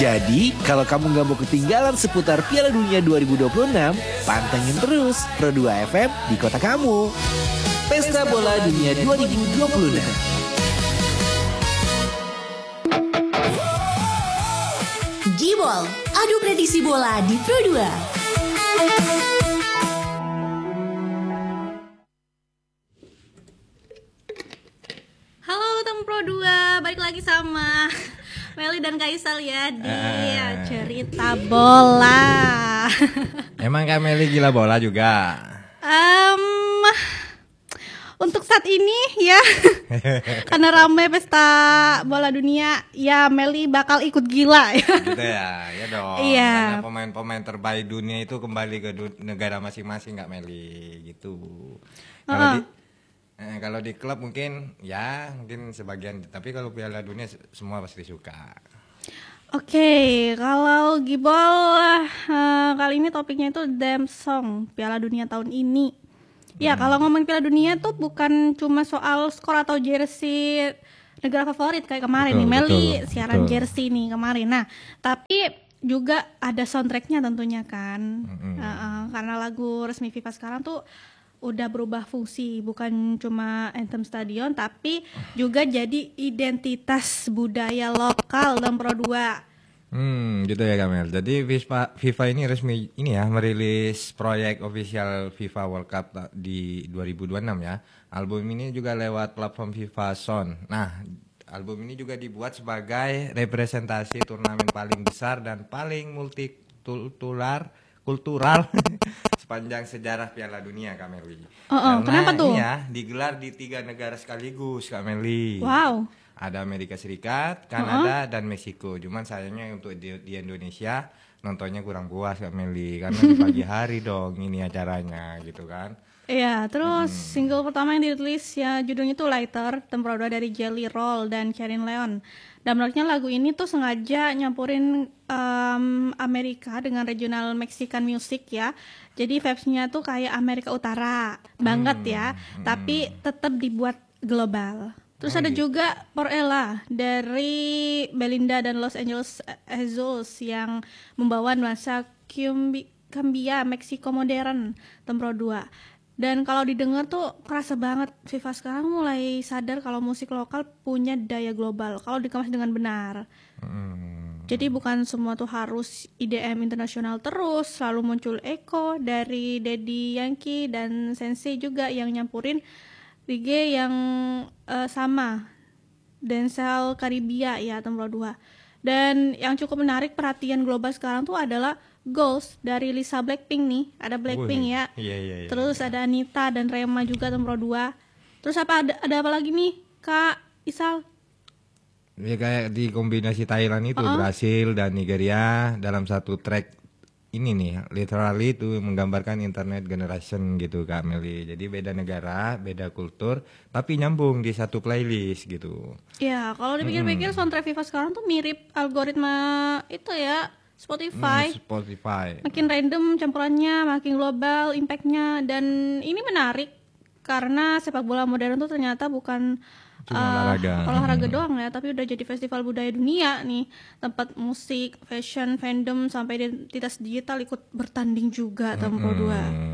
Jadi, kalau kamu nggak mau ketinggalan seputar Piala Dunia 2026, pantengin terus Pro 2 FM di kota kamu. Pesta Bola Dunia 2026. Gibol, adu prediksi bola di Pro 2. Halo teman Pro 2, balik lagi sama Meli dan Kaisal ya di cerita bola. Emang Kak Meli gila bola juga? Untuk saat ini ya, karena ramai pesta bola dunia, ya Meli bakal ikut gila ya. Gitu ya dong. Iya. Karena pemain-pemain terbaik dunia itu kembali ke negara masing-masing Kak Meli gitu. Kalau di klub mungkin sebagian, tapi kalau Piala Dunia semua pasti suka. Oke, kalau Gibol kali ini topiknya itu Damn Song Piala Dunia tahun ini. Ya, kalau ngomongin Piala Dunia tuh bukan cuma soal skor atau jersey negara favorit kayak kemarin nih Meli siaran jersey nih kemarin. Nah, tapi juga ada soundtracknya tentunya kan. Karena lagu resmi FIFA sekarang tuh udah berubah fungsi, bukan cuma anthem stadion tapi juga jadi identitas budaya lokal dan Pro 2. Gitu ya Kamel. Jadi FIFA ini resmi merilis proyek official FIFA World Cup di 2026 ya. Album ini juga lewat platform FIFA Sound. Nah, album ini juga dibuat sebagai representasi turnamen paling besar dan paling kultural sepanjang sejarah Piala Dunia Kak Meli. Kenapa tuh? Ini ya digelar di 3 negara sekaligus Kak Meli. Wow. Ada Amerika Serikat, Kanada, dan Meksiko. Cuman sayangnya untuk di Indonesia nontonnya kurang puas Kak Meli karena di pagi hari dong ini acaranya gitu kan. Iya, terus single pertama yang dirilis ya judulnya tuh Lighter, temproda dari Jelly Roll dan Karin Leon. Dan menurutnya lagu ini tuh sengaja nyampurin Amerika dengan regional Mexican music ya. Jadi vibes-nya tuh kayak Amerika Utara banget ya, tapi tetap dibuat global. Terus ada juga Por Ella dari Belinda dan Los Angeles Azules yang membawa nuansa cumbia Meksiko modern Tempro 2. Dan kalau didengar tuh kerasa banget FIFA sekarang mulai sadar kalau musik lokal punya daya global kalau dikemas dengan benar. Jadi bukan semua tuh harus IDM internasional terus, selalu muncul Eko dari Daddy Yankee dan Sensei juga yang nyampurin reggae yang sama Denzel Karibia ya Templo 2. Dan yang cukup menarik perhatian global sekarang tuh adalah Goals dari Lisa Blackpink nih. Ada Blackpink ya. Iya. Terus ada Anita dan Rema juga Templo 2. Terus ada apa lagi nih Kak Isal? Ya kayak di kombinasi Thailand itu Brasil dan Nigeria dalam satu track ini nih, literally itu menggambarkan internet generation gitu Kak Meli. Jadi beda negara, beda kultur, tapi nyambung di satu playlist gitu. Ya, kalau dipikir-pikir soundtrack FIFA sekarang tuh mirip algoritma itu ya, Spotify. Makin random campurannya, makin global impactnya. Dan ini menarik karena sepak bola modern tuh ternyata bukan olahraga doang ya, tapi udah jadi festival budaya dunia nih. Tempat musik, fashion, fandom sampai identitas digital ikut bertanding juga Tempro 2.